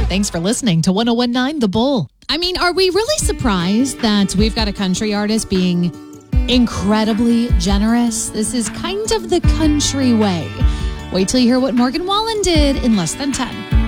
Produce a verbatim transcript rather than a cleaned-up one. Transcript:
Thanks for listening to one oh one point nine The Bull. I mean, are we really surprised that we've got a country artist being incredibly generous? This is kind of the country way. Wait till you hear what Morgan Wallen did in less than ten.